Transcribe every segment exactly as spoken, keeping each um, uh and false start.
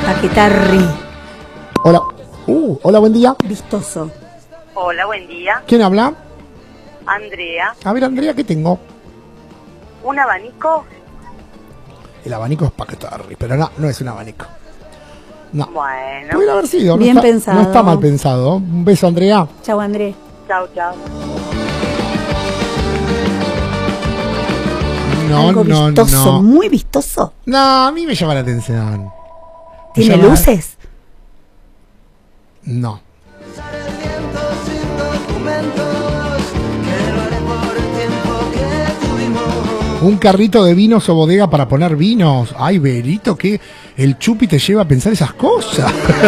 Paquetarri. Hola. Uh, hola, buen día. Vistoso. Hola, buen día. ¿Quién habla? Andrea. A ver, Andrea, ¿qué tengo? ¿Un abanico? El abanico es Paquetarri, pero no, no es un abanico. No. Bueno. Pudiera haber sido. Bien no está, pensado. No está mal pensado. Un beso, Andrea. Chau, André. Chao, chao. No, Algo no, vistoso, no. muy vistoso. No, a mí me llama la atención. Me ¿Tiene llama- luces? No. Un carrito de vinos o bodega para poner vinos. Ay, Berito, que el chupi te lleva a pensar esas cosas.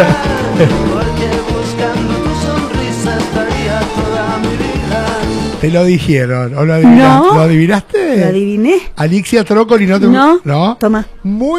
Te lo dijeron, ¿o lo adivinaste? No. ¿Lo adivinaste? ¿Lo adiviné? Alixia Trócoli, no te... No. ¿No? Toma. Muy...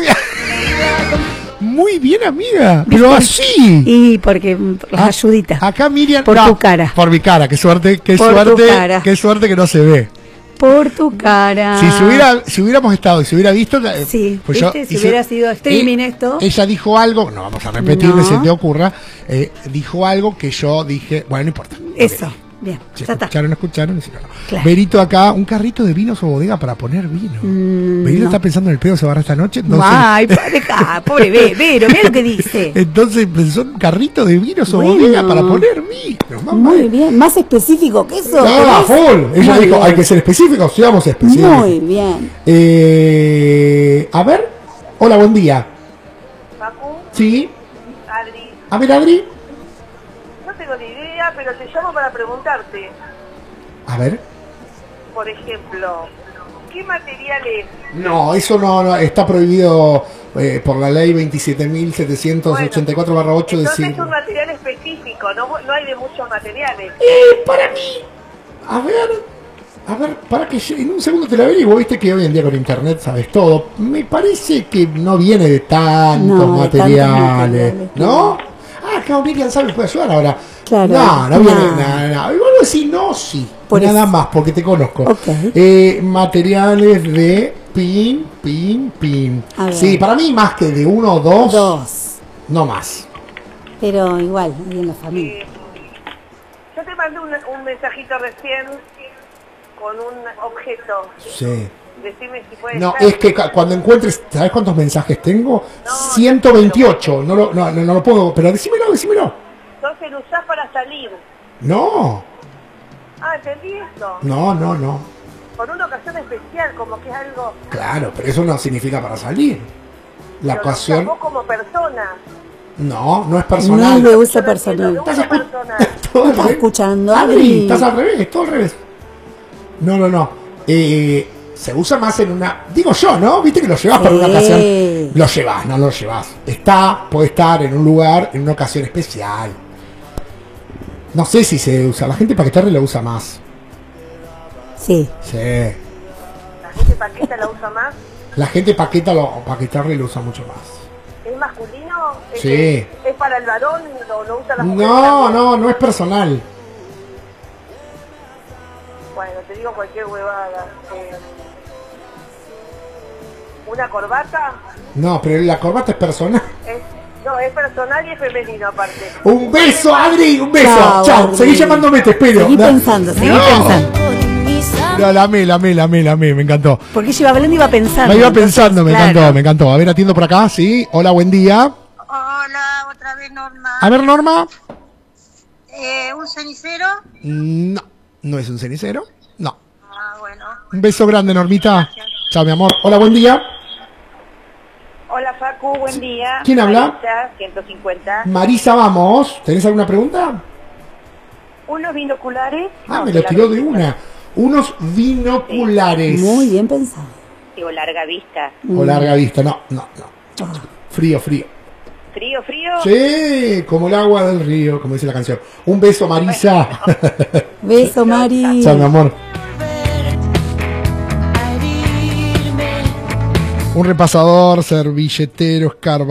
Muy bien, amiga. Pero así. Y porque mm, las Ah, ayuditas. Acá Miriam... Por tu cara. Por mi cara, qué suerte, qué Por tu suerte, cara. qué suerte que no se ve. Por tu cara. Si, se hubiera, si hubiéramos estado y se hubiera visto... eh, Sí, pues yo ¿viste? Si hice- hubiera sido streaming eh, esto. Ella dijo algo, no vamos a repetir, No. ni se te ocurra, eh, dijo algo que yo dije, bueno, no importa. Eso. Bien. Si Ya está. escucharon, escucharon, y si no, no. Claro. Berito acá, un carrito de vinos o bodega para poner vino. Mm, Berito no. está pensando en el pedo que se va a dar esta noche. Entonces, Ay, pa- deja, pobre Ve- Vero, mira lo que dice. entonces pensó en un carrito de vinos o Bueno. bodega para poner vino. Mamá. Muy bien, más específico que eso. Ah, ¿querés? full. Ella Muy dijo, bien. hay que ser específicos, seamos específicos. Muy bien. Eh, a ver, hola, buen día. Facu, Sí, Adri. a ver, Adri. No tengo ni idea, pero te llamo para preguntarte. A ver. Por ejemplo, ¿qué materiales? No, eso no, no, está prohibido eh, por la ley veintisiete mil setecientos ochenta y cuatro barra ocho de Entonces es cinco. un material específico, no, no hay de muchos materiales. Eh, para mí, a ver, a ver, para que yo- en un segundo te lo averiguo, viste que hoy en día con internet sabes todo. Me parece que no viene de tantos No, de materiales, tantos materiales, ¿no? Ah, claro, Miriam sabe, puede ayudar ahora. Claro, no, no no. viene, no, no, igual a decir no, sí, Por nada eso. más, porque te conozco. Ok. Eh, materiales de pin, pin, pin. A ver. Sí, para mí más que de uno o dos, Dos. no más. Pero igual, ahí en la familia. Eh, yo te mandé un, un mensajito recién con un objeto. Sí. Decime si puede No, ser. es que ca- cuando encuentres, ¿sabes cuántos mensajes tengo? No, ciento veintiocho, no lo, no, no, no lo puedo, pero decímelo, decímelo. Entonces lo usás para salir. No, Ah, entendí esto. no, no, no. Por una ocasión especial, como que es algo... Claro, pero eso no significa para salir. La pero lo ocasión, usás vos como persona. no, no es No personal. es de uso Yo no entiendo, personal. de uso personal. Todo al ¿Estás revés. escuchando, Adri, Adri? estás al revés, todo al revés. No, no, no. Eh, se usa más en una... Digo yo, ¿no? Viste que lo llevas para una Sí. ocasión. Lo llevas, no lo llevas. Está, puede estar en un lugar, en una ocasión especial. No sé si se usa. La gente paquetarle lo usa más. Sí. Sí. La gente paqueta la usa más. La gente paqueta lo, paquetarle lo usa mucho más. ¿Es masculino? ¿Es, Sí. ¿Es, es para el varón? ¿Lo, lo usa la mujer? No, no, no es personal. Bueno, te digo cualquier huevada. Eh, ¿Una corbata? No, pero la corbata es personal. Es, no, es personal y es femenino aparte. Un beso, Adri, un beso. Chao, Chao, Adri. seguí llamándome, te espero. Seguí No. pensando, seguí No. pensando. No, la amé, la amé, la amé, la amé, me encantó. Porque ella iba hablando y iba pensando. Me iba entonces, pensando, me claro. encantó, me encantó. A ver, atiendo por acá, sí. Hola, buen día. Hola, otra vez Norma. A ver, Norma. Eh, ¿Un cenicero? No, no es un cenicero. No. Ah, bueno. Un beso grande, Normita. Chao, mi amor. Hola, buen día. Hola Facu, buen día. ¿Quién habla? Marisa, ciento cincuenta. Marisa, vamos. ¿Tenés alguna pregunta? Unos binoculares. Ah, No, me lo de tiró larga de vista. una. Unos binoculares. Muy bien pensado. Digo, larga vista. O larga vista. No, no, no. Ah. Frío, frío. ¿Frío, frío? Sí, como el agua del río, como dice la canción. Un beso, Marisa. Beso, Mari. Chao, mi amor. Un repasador, servilletero, escarba.